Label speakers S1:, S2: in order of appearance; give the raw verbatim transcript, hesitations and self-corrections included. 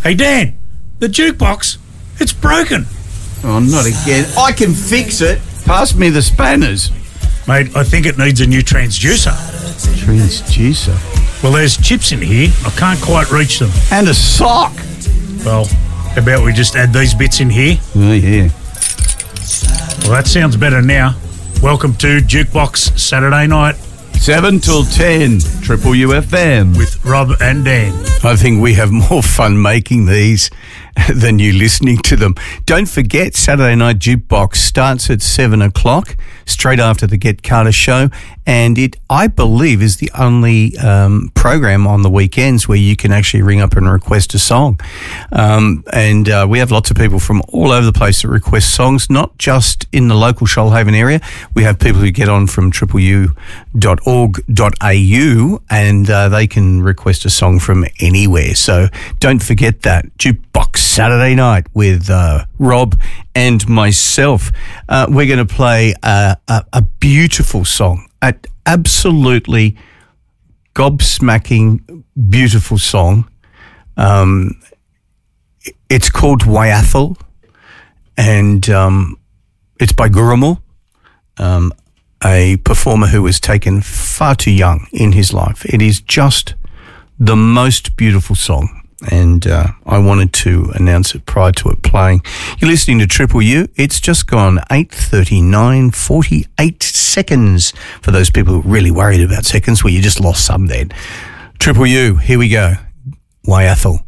S1: Hey, Dan, the jukebox, it's broken.
S2: Oh, not again. I can fix it. Pass me the spanners.
S1: Mate, I think it needs a new transducer.
S2: Transducer?
S1: Well, there's chips in here. I can't quite reach them.
S2: And a sock.
S1: Well, how about we just add these bits in here?
S2: Oh, yeah.
S1: Well, that sounds better now. Welcome to Jukebox Saturday Night.
S2: seven till ten, Triple U F M.
S1: With Rob and Dan.
S2: I think we have more fun making these than you listening to them. Don't forget, Saturday Night Jukebox starts at seven o'clock, straight after the Get Carter show, and it, I believe, is the only um, program on the weekends where you can actually ring up and request a song. Um, and uh, we have lots of people from all over the place that request songs, not just in the local Shoalhaven area. We have people who get on from triple u dot org dot a u and uh, they can request a song from anywhere. So don't forget that. Jukebox Saturday Night with uh, Rob and myself. Uh, we're going to play a, a, a beautiful song, an absolutely gobsmacking beautiful song. Um, it's called Waiathal, and um, it's by Gurumul, um, a performer who was taken far too young in his life. It is just the most beautiful song. And uh, I wanted to announce it prior to it playing. You're listening to Triple U. It's just gone eight thirty-nine, forty-eight seconds for those people who are really worried about seconds. Well, you just lost some then. Triple U, here we go. Waiathal.